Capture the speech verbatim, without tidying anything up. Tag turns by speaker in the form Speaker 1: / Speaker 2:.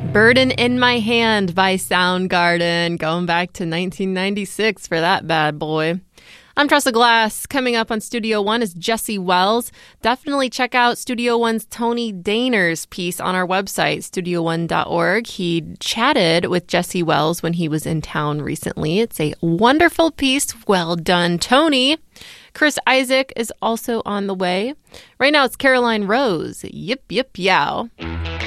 Speaker 1: Burden in My Hand by Soundgarden, going back to nineteen ninety-six for that bad boy. I'm Tressa Glass. Coming up on Studio One is Jesse Wells. Definitely check out Studio One's Tony Dahner's piece on our website, studio one dot org. He chatted with Jesse Wells when he was in town recently. It's a wonderful piece. Well done, Tony. Chris Isaak is also on the way. Right now it's Caroline Rose. Yip, yip, yow.